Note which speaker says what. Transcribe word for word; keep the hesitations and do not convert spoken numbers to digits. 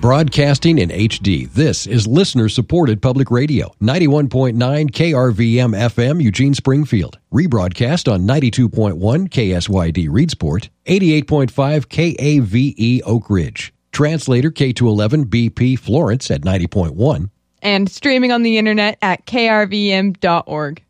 Speaker 1: Broadcasting in H D, this is listener-supported public radio, ninety-one point nine K R V M F M, Eugene, Springfield. Rebroadcast on ninety-two point one K S Y D, Reedsport, eighty-eight point five K A V E, Oak Ridge. Translator K two eleven B P, Florence at ninety point one.
Speaker 2: And streaming on the internet at K R V M dot org.